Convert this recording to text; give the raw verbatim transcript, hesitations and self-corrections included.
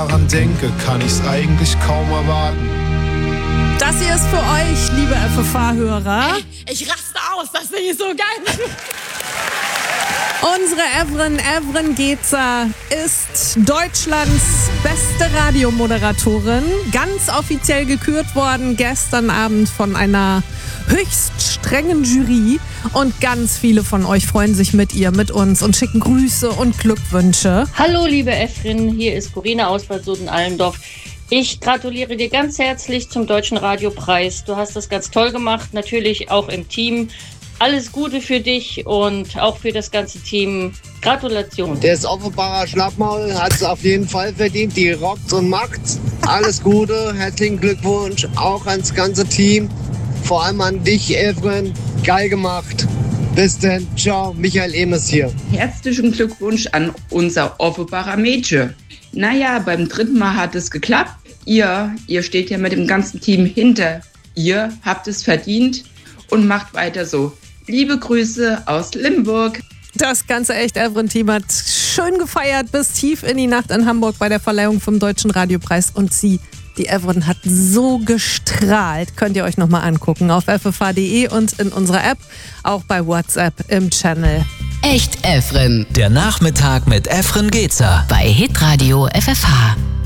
daran denke, kann ich's eigentlich kaum erwarten. Das hier ist für euch, liebe F F H-Hörer. Ich raste aus, das finde ich so geil. Unsere Evren, Evren Gezer, ist Deutschlands beste Radiomoderatorin. Ganz offiziell gekürt worden gestern Abend von einer höchst strengen Jury. Und ganz viele von euch freuen sich mit ihr, mit uns und schicken Grüße und Glückwünsche. Hallo liebe Evren, hier ist Corinna aus Bad Soden-Allendorf. Ich gratuliere dir ganz herzlich zum Deutschen Radiopreis. Du hast das ganz toll gemacht, natürlich auch im Team. Alles Gute für dich und auch für das ganze Team. Gratulation. Der ist offenbarer Schlappmaul, hat es auf jeden Fall verdient. Die rockt und macht's. Alles Gute, herzlichen Glückwunsch auch ans ganze Team. Vor allem an dich, Evren. Geil gemacht. Bis denn. Ciao, Michael Emes hier. Herzlichen Glückwunsch an unser offenbarer Mädchen. Naja, beim dritten Mal hat es geklappt. Ihr, ihr steht ja mit dem ganzen Team hinter. Ihr habt es verdient und macht weiter so. Liebe Grüße aus Limburg. Das ganze echt Evren-Team hat schön gefeiert bis tief in die Nacht in Hamburg bei der Verleihung vom Deutschen Radiopreis. Und sie, die Evren, hat so gestrahlt. Könnt ihr euch nochmal angucken auf f f h punkt d e und in unserer App, auch bei WhatsApp im Channel. Echt Evren. Der Nachmittag mit Evren Gezer Bei Hitradio F F H.